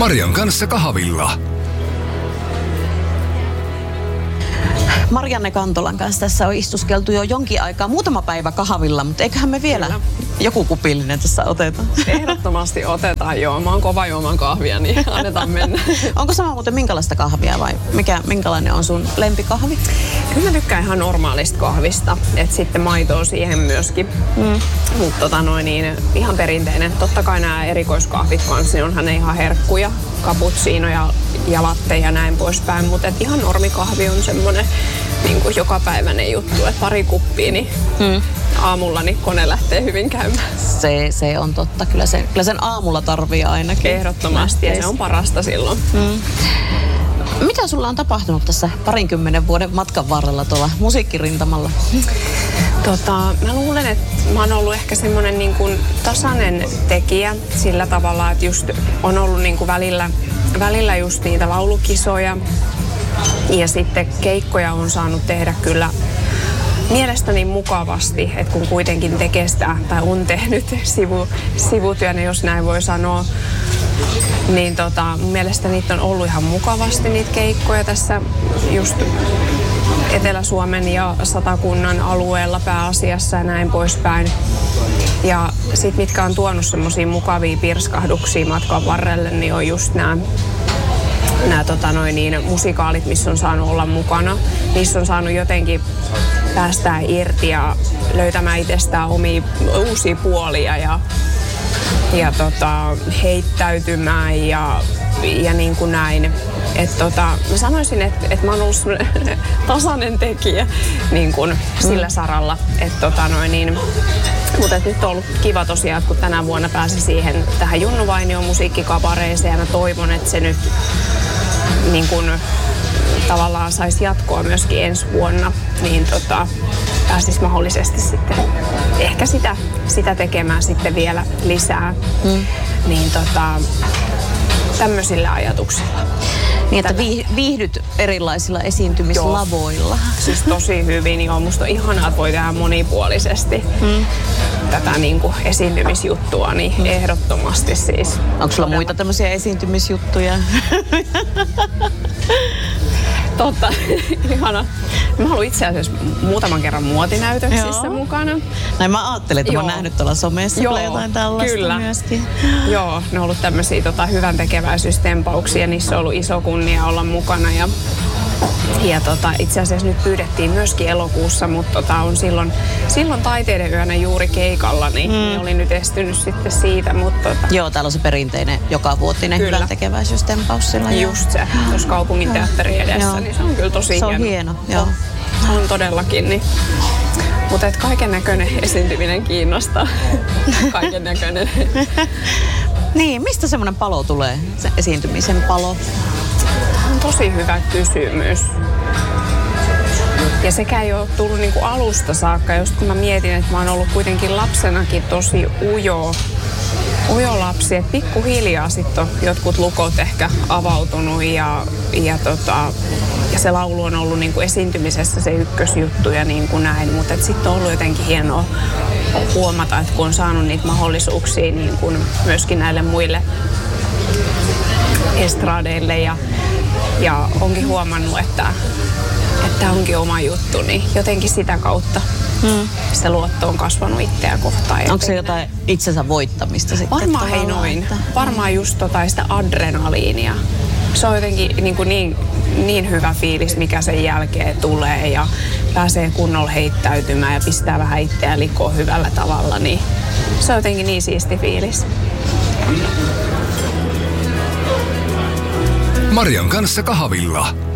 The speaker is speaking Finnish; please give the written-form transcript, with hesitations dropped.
Marian kanssa kahvilla. Marianne Kantolan kanssa tässä on istuskeltu jo jonkin aikaa, muutama päivä kahvilla, mutta eiköhän me vielä joku kupillinen tässä oteta. Ehdottomasti otetaan, joo. Mä oon kova juomaan kahvia, niin annetaan mennä. Onko sama muuten minkälaista kahvia vai minkälainen on sun lempikahvi? Kyllä mä tykkään ihan normaalista kahvista, että sitten maitoa siihen myöskin. Mutta ihan perinteinen. Totta kai nämä erikoiskahvit kanssa, niin onhan ne ihan herkkuja, cappuccinoja ja latte ja näin poispäin. Mutta ihan normikahvi on semmoinen niin kuin jokapäiväinen juttu, että pari kuppia, niin aamulla niin kone lähtee hyvin käymään. Se on totta. Kyllä sen aamulla tarvii ainakin. Ehdottomasti, ja se on parasta silloin. Mitä sulla on tapahtunut tässä 20 vuoden matkan varrella tuolla musiikkirintamalla? Mä luulen, että mä oon ollut ehkä semmoinen niin kuin tasainen tekijä sillä tavalla, että just on ollut niin kuin välillä just niitä laulukisoja ja sitten keikkoja on saanut tehdä kyllä mielestäni mukavasti, että kun kuitenkin tekee sitä tai on tehnyt sivutyönä, jos näin voi sanoa, niin mun mielestä niitä on ollut ihan mukavasti niitä keikkoja tässä just Etelä-Suomen ja Satakunnan alueella pääasiassa ja näin poispäin. Ja sit mitkä on tuonut semmosia mukavia pirskahduksia matkan varrelle, niin on just nämä musikaalit, missä on saanut olla mukana. Niissä on saanut jotenkin päästää irti ja löytämään itsestään uusia puolia ja heittäytymään ja niin kuin näin. Mä sanoisin, että mä oon ollut tasainen tekijä niin kuin sillä saralla. Mutta nyt on ollut kiva tosiaan, kun tänä vuonna pääsi tähän Junnu Vainion musiikkikabareeseen ja mä toivon, että se nyt niin kuin tavallaan saisi jatkoa myöskin ensi vuonna, niin pääsisi mahdollisesti sitten ehkä sitä tekemään sitten vielä lisää. Niin tämmöisillä ajatuksilla. Niin, että viihdyt erilaisilla esiintymislavoilla. Joo. Siis tosi hyvin. Joo, musta on ihanaa, että voi tehdä monipuolisesti tätä niin kuin esiintymisjuttua, niin ehdottomasti siis. Onko sulla muita tämmöisiä esiintymisjuttuja? Totta, ihana. Mä haluan itse asiassa muutaman kerran muotinäytöksissä mukana. Näin mä ajattelin, että mä oon nähnyt tuolla somessa jotain tällaista kyllä. myöskin. Joo, ne on ollut tämmöisiä hyvän tekeväisyystempauksia, niissä on ollut iso kunnia olla mukana. Ja itse asiassa nyt pyydettiin myöskin elokuussa, mutta on silloin taiteiden yönä juuri keikalla, niin oli nyt estynyt sitten siitä. Joo, täällä on se perinteinen jokavuotinen hyvän tekeväisyystempaus sillä. Just se, tuossa kaupungin teatterin edessä, niin se on kyllä tosi hieno. Se on hieno, joo. Se on todellakin, niin. Mutta kaiken näköinen esiintyminen kiinnostaa. Kaiken näköinen. Niin, mistä semmoinen palo tulee, se esiintymisen palo? On tosi hyvä kysymys. Ja sekä ei ole tullut niinku alusta saakka, just kun mä mietin, että mä oon ollut kuitenkin lapsenakin tosi ujo lapsi. Et pikkuhiljaa sitten on jotkut lukot ehkä avautunut ja se laulu on ollut niinku esiintymisessä se ykkösjuttu ja niin kuin näin. Mutta sitten on ollut jotenkin hienoa huomata, että kun on saanut niitä mahdollisuuksia niin kuin myöskin näille muille estradeille ja onkin huomannut, että onkin oma juttu, niin jotenkin sitä kautta se luotto on kasvanut itseä kohtaan. Onko se jotain itsensä voittamista sitten? Varmaan noin. Varmaan just sitä adrenaliinia. Se on jotenkin niin hyvä fiilis, mikä sen jälkeen tulee ja pääsee kunnolla heittäytymään ja pistää vähän itseään likoon hyvällä tavalla, niin se on jotenkin niin siisti fiilis. Marian kanssa kahvilla.